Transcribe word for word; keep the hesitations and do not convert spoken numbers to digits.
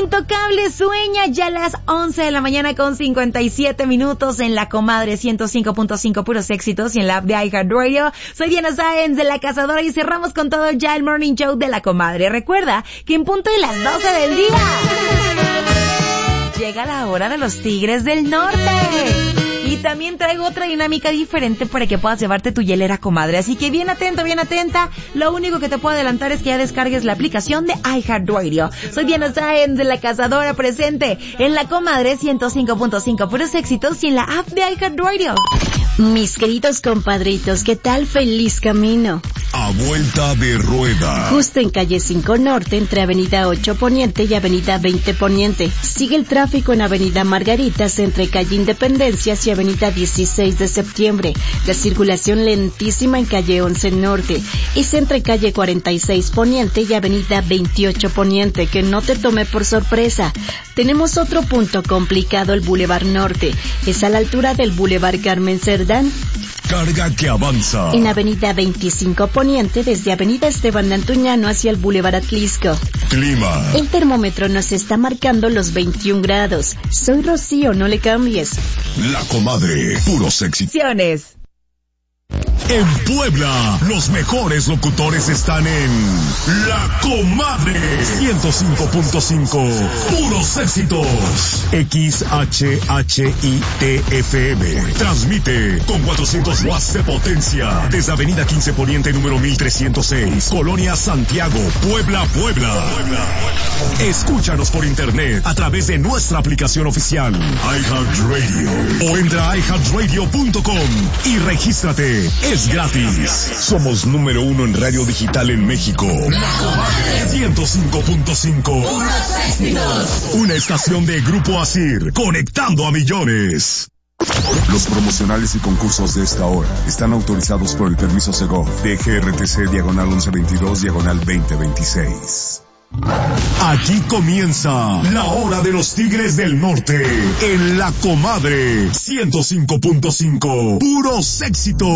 Intocable sueña ya a las once de la mañana con cincuenta y siete minutos en La Comadre ciento cinco punto cinco, puros éxitos, y en la app de iHeartRadio. Soy Diana Sáenz de La Cazadora y cerramos con todo ya el Morning Show de La Comadre. Recuerda que en punto de las doce del día llega la hora de los Tigres del Norte. Y también traigo otra dinámica diferente para que puedas llevarte tu hielera, comadre. Así que bien atento, bien atenta. Lo único que te puedo adelantar es que ya descargues la aplicación de iHeartRadio. Soy Diana Sáenz de La Cazadora, presente en La Comadre ciento cinco punto cinco, puros éxitos, y en la app de iHeartRadio. Mis queridos compadritos, ¿qué tal? Feliz camino. A vuelta de rueda. Justo en calle cinco Norte, entre avenida ocho Poniente y avenida veinte Poniente. Sigue el tráfico en avenida Margaritas, entre calle Independencias y avenida dieciséis de septiembre. La circulación lentísima en calle once Norte. Es entre calle cuarenta y seis Poniente y avenida veintiocho Poniente. Que no te tome por sorpresa. Tenemos otro punto complicado, el Boulevard Norte. Es a la altura del Boulevard Carmen Cerdán. Carga que avanza. En avenida veinticinco Poniente, desde avenida Esteban de Antuñano hacia el Boulevard Atlisco. Clima. El termómetro nos está marcando los veintiún grados. Soy Rocío, no le cambies. La Comadre, puros éxitos. En Puebla, los mejores locutores están en La Comadre ciento cinco punto cinco. Puros éxitos. X H H I T F M. Transmite con cuatrocientos watts de potencia desde avenida quince Poniente número mil trescientos seis, Colonia Santiago, Puebla, Puebla. Escúchanos por internet a través de nuestra aplicación oficial iHeartRadio o entra a i heart radio punto com y regístrate. Es gratis. Somos número uno en radio digital en México. La Comadre ciento cinco punto cinco. Una estación de Grupo Asir, conectando a millones. Los promocionales y concursos de esta hora están autorizados por el permiso Segov de G R T C diagonal once veintidós diagonal veinte veintiséis. Aquí comienza la hora de los Tigres del Norte en La Comadre ciento cinco punto cinco. Puros éxitos.